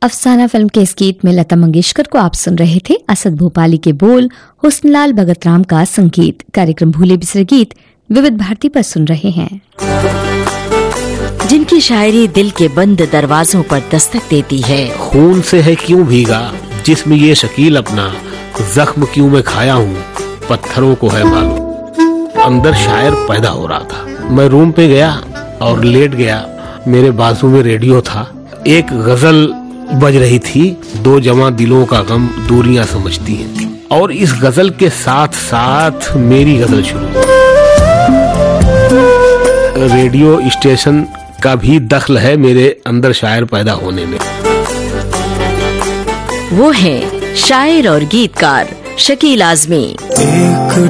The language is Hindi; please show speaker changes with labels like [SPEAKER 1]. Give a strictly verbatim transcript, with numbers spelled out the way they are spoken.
[SPEAKER 1] अफसाना फिल्म के इस गीत में लता मंगेशकर को आप सुन रहे थे। असद भोपाली के बोल, हुस्नलाल भगतराम का संगीत। कार्यक्रम भूले बिसरे गीत विविध भारती पर सुन रहे हैं।
[SPEAKER 2] जिनकी शायरी दिल के बंद दरवाजों पर दस्तक देती है।
[SPEAKER 3] खून से है क्यों भीगा जिस्म ये शकील अपना, जख्म क्यों मैं खाया हूँ पत्थरों को है मालूम। अंदर शायर पैदा हो रहा था। मैं रूम पे गया और लेट गया। मेरे बाजू में रेडियो था। एक गजल बज रही थी, दो जवां दिलों का गम दूरियां समझती हैं। और इस गजल के साथ साथ मेरी गजल शुरू। रेडियो स्टेशन का भी दखल है मेरे अंदर शायर पैदा होने में।
[SPEAKER 2] वो है शायर और गीतकार शकील आजमी।
[SPEAKER 4] एक